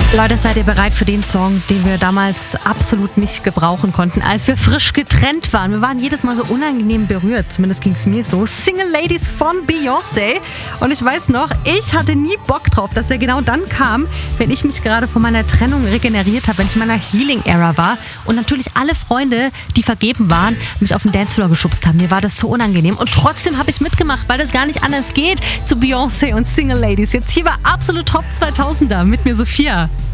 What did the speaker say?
Leute, seid ihr bereit für den Song, den wir damals absolut nicht gebrauchen konnten, als wir frisch getrennt waren? Wir waren jedes Mal so unangenehm berührt, zumindest ging es mir so. Single Ladies von Beyoncé. Und ich weiß noch, ich hatte nie Bock drauf, dass er genau dann kam, wenn ich mich gerade von meiner Trennung regeneriert habe, wenn ich in meiner Healing-Era war und natürlich alle Freunde, die vergeben waren, mich auf den Dancefloor geschubst haben. Mir war das so unangenehm und trotzdem habe ich mitgemacht, weil das gar nicht anders geht, zu Beyoncé und Single Ladies. Jetzt hier war absolut Top 2000er mit mir Sophia.